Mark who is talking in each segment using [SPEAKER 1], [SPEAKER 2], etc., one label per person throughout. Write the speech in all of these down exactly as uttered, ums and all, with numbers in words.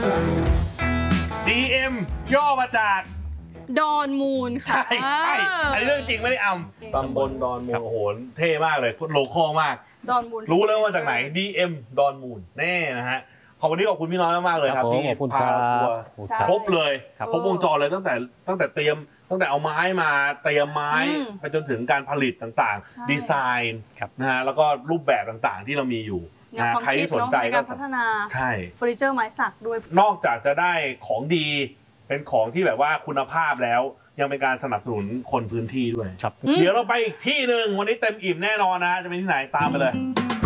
[SPEAKER 1] ดี เอ็ม ย่อมาจาก
[SPEAKER 2] ดอนมูลค่ะ
[SPEAKER 1] ใช่ใช่อันนี้เรื่องจริงไม่ได้อำตำบลดอนมูลโอ้โหเท่มากเลยโลคอลมาก
[SPEAKER 2] ดอนมูล
[SPEAKER 1] รู้แล้วว่าจากไหน ดี เอ็ม ดอนมูลแน่นะฮะขอบคุณที่ขอบคุณพี่น้อยมากๆเลยครับที่พาทัวร์ครบเลยครบวงจรเลยตั้งแต่ตั้งแต่เตรียมตั้งแต่เอาไม้มาเตรียมไม้ไปจนถึงการผลิตต่างๆดีไซน์นะฮะแล้วก็รูปแบบต่างๆที่เรามีอยู่นะใครที่สนใจก็
[SPEAKER 2] พัฒนา
[SPEAKER 1] ใช่
[SPEAKER 2] เฟอร์นิเจอร์ไม้สักด้วย
[SPEAKER 1] นอกจากจะได้ของดีเป็นของที่แบบว่าคุณภาพแล้วยังเป็นการสนับสนุนคนพื้นที่ด้วยเดี๋ยวเราไปอีกที่หนึ่งวันนี้เต็มอิ่มแน่นอนนะจะเป็นที่ไหนตามไปเลย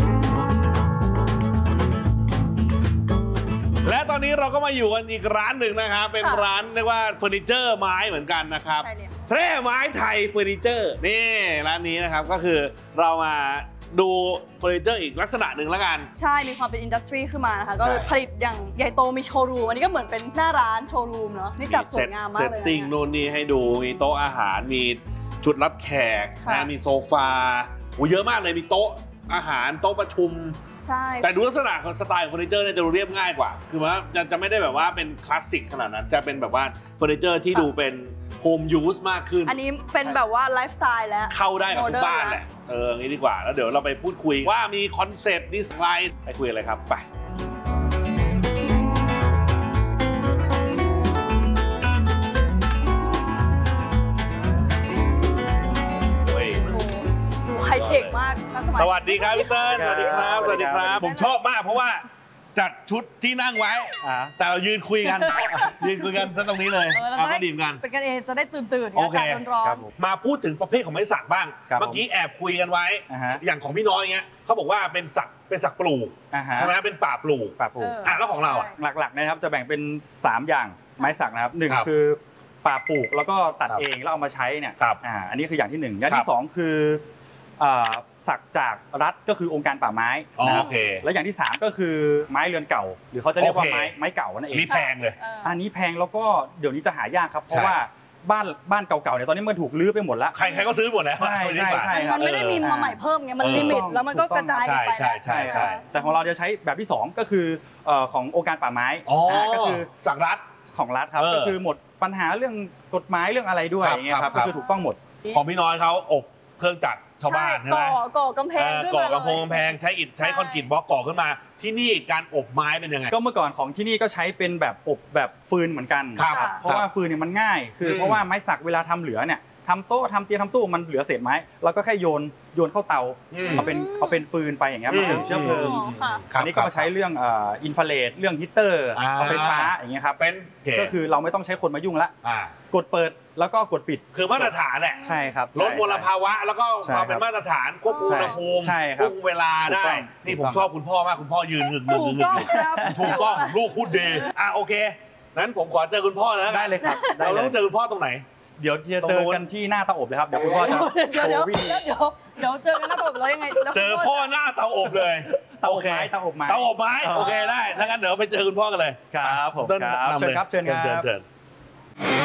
[SPEAKER 1] และตอนนี้เราก็มาอยู่กันอีกร้านหนึ่งนะครับเป็นร้านเรียกว่าเฟอร์นิเจอร์ไม้เหมือนกันนะครับแพร่ไม้ไทยเฟอร์นิเจอร์นี่ร้านนี้นะครับก็คือเรามาดูเฟอร์นิเจอร์อีกลักษณะหนึ่งแล้วกัน
[SPEAKER 2] ใช่มีความเป็นอินดัสทรีขึ้นมานะคะก็เลยผลิตอย่างใหญ่โตมีโชว์รูมอันนี้ก็เหมือนเป็นหน้าร้านโชว์รูมเนาะนี่จัดสวยงามมากเลย
[SPEAKER 1] เซตติ้งโน่นนี่ให้ดูมีโต๊ะอาหารมีชุดรับแขกนะมีโซฟาโอ้เยอะมากเลยมีโต๊ะอาหารโต๊ะประชุม
[SPEAKER 2] ใช่
[SPEAKER 1] แต่ดูลักษณะของสไตล์เฟอร์นิเจอร์เนี่ยจะดูเรียบง่ายกว่าคือว่าจะจะไม่ได้แบบว่าเป็นคลาสสิกขนาดนั้นจะเป็นแบบว่าเฟอร์นิเจอร์ที่ดูเป็นโฮมยูสมากขึ้น
[SPEAKER 2] อันนี้เป็นแบบว่าไลฟ์สไตล์แล้ว
[SPEAKER 1] เข้าได้กับทุกบ้านแหละเอองี้ดีกว่าแล้วเดี๋ยวเราไปพูดคุยว่ามีคอนเซปต์ดีไซน์ไปคุยอะไรครับไป
[SPEAKER 2] ไฮเทคมาก
[SPEAKER 1] สวัสดีครับพี่เติ้ลสวัสดีครับสวัสดีครับผมชอบมากเพราะว่าจัดชุดที่นั่งไว้แต่เรายืนคุยกันยืนคุยกันตรงนี้เลยเอาก็ดิ่มกัน
[SPEAKER 2] เป็นกันเองจะได้ตื่นตื่น
[SPEAKER 1] โอเคมาพูดถึงประเภทของไม้สักบ้างเมื่อกี้แอบคุยกันไว้อย่างของพี่น้อยเงี้ยเขาบอกว่าเป็นสักเป็นสักปลูกใช่ไหมเป็นป่าปลูก
[SPEAKER 3] ป่าปลูก
[SPEAKER 1] อ่ะแล้วของเราอ่ะ
[SPEAKER 3] หลักๆนะครับจะแบ่งเป็นสามอย่างไม้สักนะครับหนึ่งคือป่าปลูกแล้วก็ตัดเองแล้วเอามาใช้เนี่ยอ่าอันนี้คืออย่างที่หนึ่งอย่างที่สองคือสักจากรัฐก็คือองค์การป่าไม้นะครับและอย่างที่สามก็คือไม้เรือนเก่าหรือเขาจะเรียกว่าไม้ไม้เก่านั่นเอง
[SPEAKER 1] นี่แพงเลย
[SPEAKER 3] อันนี้แพงแล้วก็เดี๋ยวนี้จะหายากครับเพราะว่าบ้านบ้านเก่าๆเนี่ยตอนนี้มันถูกลื้อไปหมดแล้ว
[SPEAKER 1] ใครใครก็ซื้อหมดแล้ว
[SPEAKER 3] ใช่ใช่ใช่ครับ
[SPEAKER 2] มันไม่ได้มีมาใหม่เพิ่มไงมันลิมิตแล้วมันก็กระจายไป
[SPEAKER 1] ใช่ใช่ใช่
[SPEAKER 3] แต่ของเราจะใช้แบบที่สองก็คือขององค์การป่าไม้
[SPEAKER 1] ก็คือจากรัฐ
[SPEAKER 3] ของรัฐครับก็คือหมดปัญหาเรื่องกฎหมายเรื่องอะไรด้วยอย่างเงี้ยครับก็คือถูกต้องหมด
[SPEAKER 1] ของพี่น้อยเขาอบเครื่องจักรชาวบ้านใช่ไหม
[SPEAKER 2] ก่อก่อกำแพง
[SPEAKER 1] ก่อกำแพงกำแพงใช้อิฐใช้คอนกรีตบล็อกก่อขึ้นมาที่นี่การอบไม้เป็นยังไง
[SPEAKER 3] ก็เมื่อก่อนของที่นี่ก็ใช้เป็นแบบอบแบบฟืนเหมือนกันเพราะว่าฟืนเนี่ยมันง่ายคือเพราะว่าไม้สักเวลาทำเหลือเนี่ยทำโต๊ะทำเตียงทำตู้มันเหลือเศษไม้เราก็แค่โยนโยนเข้าเตาเอาเป็นเอาเป็นฟืนไปอย่างเงี้ยมันเป็นเชื้อเพลิงอันนี้ก็มาใช้เรื่องอินฟราเรดเรื่องฮีเตอร์ไฟฟ้าอย่างเงี้ยครับ
[SPEAKER 1] เป็น
[SPEAKER 3] ก็คือเราไม่ต้องใช้คนมายุ่งละกดเปิดแล้วก็กดปิด
[SPEAKER 1] คือมาตรฐานแหละ
[SPEAKER 3] ใช่ครับ
[SPEAKER 1] ลดมลภาวะแล้วก็ความเป็นมาตรฐานควบคุมอุณหภูมิควบคุมเวลาได้นี่ผมชอบคุณพ่อมากคุณพ่อยืนหึงหึงหึงถูกต้องลูกพูดดีอ่ะโอเคนั้นผมขอเจอคุณพ่อนะ
[SPEAKER 3] ได้เลยครับ
[SPEAKER 1] เราต้องเจอคุณพ่อตรงไหน
[SPEAKER 3] เดี๋ยวจะเจอกันที่หน้าเตาอบเลยครับเดี๋ยวคุณพ่อจะ
[SPEAKER 2] โชว์วิ่งเดี๋ยวเดี๋ยวเจอกันหน้าเตาอบแล้วยังไง
[SPEAKER 1] เจอพ่อหน้าเตาอบเลย
[SPEAKER 3] เตาอบไม้เตาอบไม้
[SPEAKER 1] เตาอบไม้โอเคได้ถ้างั้นเดี๋ยวไปเจอคุณพ่อกันเลย
[SPEAKER 3] ครับผมครับเชิญครับเชิญครับ